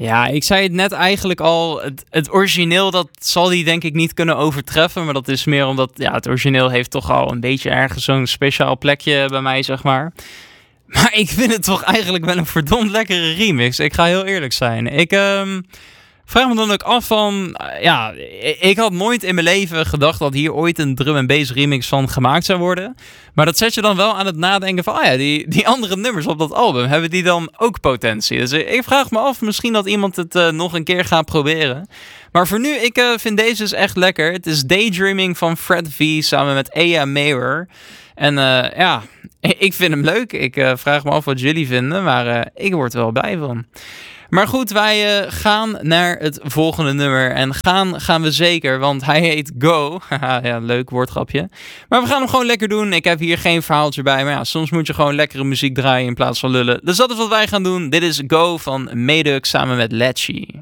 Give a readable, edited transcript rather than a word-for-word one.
Ja, ik zei het net eigenlijk al. Het origineel, dat zal die denk ik niet kunnen overtreffen. Maar dat is meer omdat het origineel heeft toch al een beetje ergens zo'n speciaal plekje bij mij, zeg maar. Maar ik vind het toch eigenlijk wel een verdomd lekkere remix. Ik ga heel eerlijk zijn. Ik vraag me dan ook af van... ik had nooit in mijn leven gedacht dat hier ooit een drum and bass remix van gemaakt zou worden. Maar dat zet je dan wel aan het nadenken van... die andere nummers op dat album, hebben die dan ook potentie? Dus ik vraag me af, misschien dat iemand het nog een keer gaat proberen. Maar voor nu, ik vind deze dus echt lekker. Het is Daydreaming van Fred V samen met Aya Mayer. En ik vind hem leuk. Ik vraag me af wat jullie vinden, maar ik word er wel blij van. Maar goed, wij gaan naar het volgende nummer. En gaan we zeker, want hij heet Go. Ja, leuk woordgrapje. Maar we gaan hem gewoon lekker doen. Ik heb hier geen verhaaltje bij. Maar ja, soms moet je gewoon lekkere muziek draaien in plaats van lullen. Dus dat is wat wij gaan doen. Dit is Go van Meduk samen met Lecce.